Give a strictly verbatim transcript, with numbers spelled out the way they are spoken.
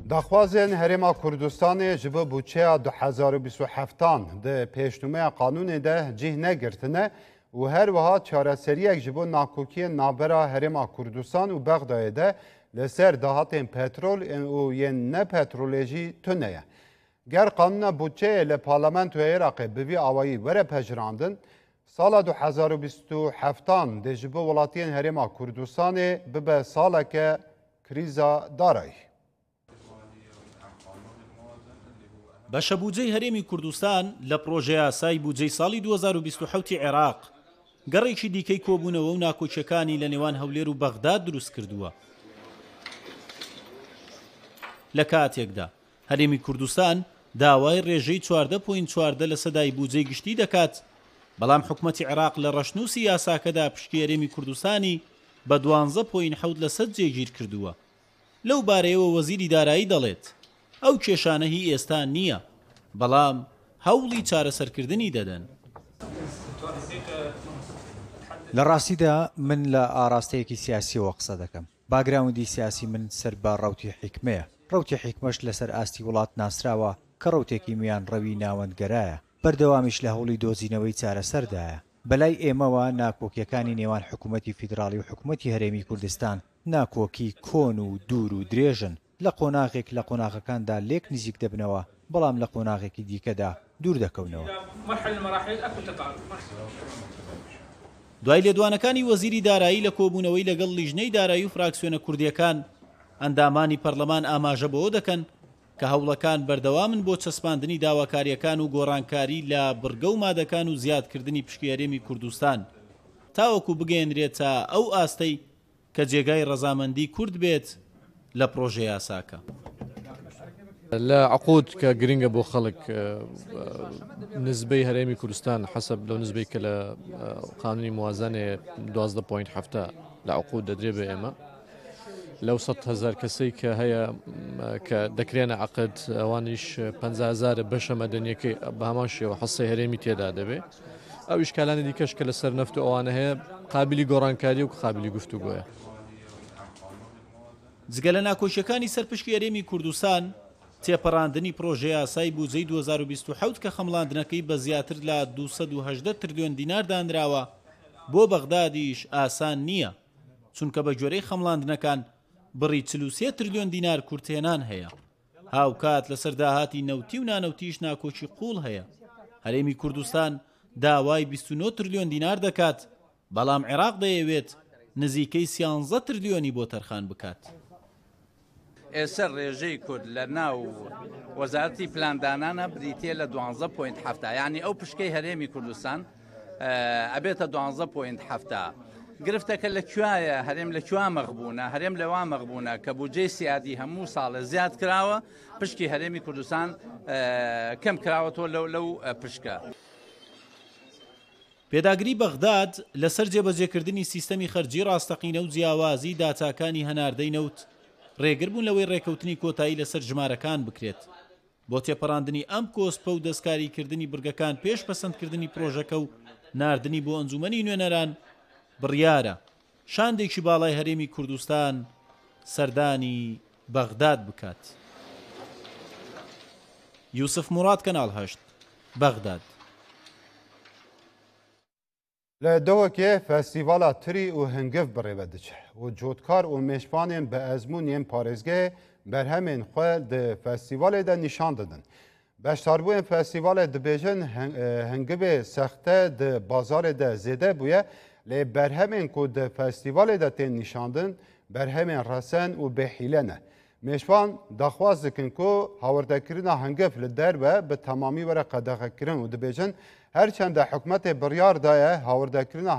داخوازن هرما کردستان جبه بودجه دو هزار و بیست و هفت ده پیشنهاد قانون ده جه نگرتنه و هر وها چارەسەریەک ji bo nakokiyên navbera Herêma Kurdistan û Bexdayê de li ser dahatên petrol û yên nepetrolê jî tune ye. Ger qanûna budceyê li Parlamentoya Iraqê bi vî awayî were pejirandin, sala du hezar û bîst û heftan de ji bo welatiyên Herêma Kurdistanê bibe saleke krîza darayî. بەشە بودجەی هەرێمی کوردستان لە پرۆژە یاسای بودجەی ساڵی دوو هەزار و بیست و حەوت عێراق گەڕێکی دیکەی کۆبوونەوە و ناکۆچیەکانی لە نێوان هەولێر و بەغداد دروست کردووە. لە کاتێکدا هەرێمی کوردستان داوای ڕێژەی چواردە پۆینت چواردە لە سەدای بودجەی گشتی دەکات، بەڵام حکوومەتی عێراق لە ڕەشنووسی یاساکەدا پشتی هەرێمی کوردستانی بە دوانزە پۆینت حەوت لە سەد جێگیر کردووە. لەو بارەیەوە وەزیری دارایی دەڵێت ئەو کێشانە هی ئێستا نییە، بەڵام هەوڵی چارەسەرکردنی دەدەن. لە ڕاستیدا من لە ئاراستەیەکی سیاسیەوە قسە دەکەم. باگراوندی سیاسی من سەر بە ڕەوتی حیکمەیە. ڕەوتی حیکمەش لەسەر ئاستی وڵات ناسراوە کە ڕەوتێکی میان ڕەوی ناوەندگەرایە. بەردەوامیش لە هەوڵی دۆزینەوەی چارەسەردایە. بەلای ئێمەوە ناکۆکیەکانی نێوان حکوومەتی فیدراڵی و حکوومەتی هەرێمی کوردستان ناکۆکی کۆن و دوور و درێژن. لە قۆناغێک لە قۆناغەکاندا لێک نزیک دەبنەوە، بەڵام لە قۆناغێکی دیکەدا دوور دەکەونەوە. دوای لێدوانەکانی وەزیری دارایی لە کۆبوونەوەی لەگەڵ لیژنەی دارایی و فراکسیۆنە کوردیەکان ئەندامانی پەرلەمان ئاماژە بەوە دەکەن کە هەوڵەکان بەردەوامن بۆ چەسپاندنی داواکاریەکان و گۆڕانکاری لە بڕگە و مادەکان و زیادکردنی پشکی هەرێمی کوردستان تاوەکو بگەێنرێتە ئەو ئاستەی کە جێگای ڕەزامەندی کورد بێت لە پرۆژە یاساکە. لە عقود کە گرنگە بۆ خەڵک نسبەی هەرێمی کوردستان حەسەب لەو نسبەی کە لە قانونی موازنێ دوازدە پۆینت هەفتە لە عقود دەدرێ بە ئێمە لەو سەد هەزار کەسەی کە هەیە کە دەکرێنە عقد ئەوانیش پەنجا هەزارە بەشە مەدەنیەکەی بە هەمان شێوە حەسەی هەرێمی تێدا دەبێت. ئەو ئیشکالانی دیکەش کە لەسەر نەفت و ئەوانە هەیە قابلی گۆڕانکاری و قابلی گفتوگۆیە. جگە لە ناکۆشیەکانی سەرپشکی هەرێمی کوردستان تێپەڕاندنی پرۆژە یاسای بودجەی دوو هەزار و بیست و حەوت کە خەمڵاندنەکەی بە زیاتر لە دووسەد و هەژدە تریلیۆن دینار دانراوە بۆ بەغدادیش ئاسان نییە، چونکە بە گوێرەی خەمڵاندنەکان بڕی چل و سێ تریلیۆن دینار کورتێنان هەیە. هاوکات لەسەر داهاتی نەوتی و نانەوتیش ناکۆچی قوڵ هەیە. هەرێمی کوردستان داوای بیست و نۆ تریلیۆن دینار دەکات، بەڵام عێراق دەیەوێت نزیکەی سیانزە تریلیۆنی بۆ تەرخان بکات. ئێستا ڕێژەی کورد لە ناو وەزارەتی پلاندانانە بریتێ لە دوانزە پۆینت هەفتە، یعنی ئەو پشکەی هەرێمی کوردستان ئەبێتە دوانزە پۆینت هەفتە. گرفتەکە لە کوایە هەرێم لە کوا مەغبوونە، هەرێم لەوا مەغبوونە کە بودجەی سیادی هەموو ساڵە زیاد کراوە، پشکی هەرێمی کوردستان کەم کراوەتەوە لەو لەو پشکە. پێداگری بەغداد لەسەر جێبەجێکردنی سیستەمی خەرجی ڕاستەقینە و جیاوازی داتاکانی هەناردەی نەوت ڕێگر بوون لەوەی ڕێکەوتنی کۆتایی لەسەر ژمارەکان بکرێت بۆ تێپەڕاندنی ئەم کۆسپە و دەستکاریکردنی بورگەکان پێش پەسەندکردنی پرۆژەکە و ناردنی بۆ ئەنجومەنی نوێنەران بڕیارە شاندێکی باڵای هەرێمی کوردستان سەردانی بەغداد بکات. یوسف موراد کەناڵ هەشت بەغداد. لە دەوەکێ فەستیڤالا تری û hingif birêve diçe û cotkar û mêşvanên bi ezmûniyên parêzgehê berhemên xwe di festîvalê de nîşan didin. Beşdarbûyên festîvalê dibêjin hingivê sexte di bazarê de zêde bûye, lê berhemên ku di festîvalê de tên nîşandin berhemên resen û bêhîle ne. Mêşvan daxwaz dikin ku hawardekirina hingiv li derve bi temamî were qedexekirin û dibêjin herçende hikûmetê biryar daye hawardekirina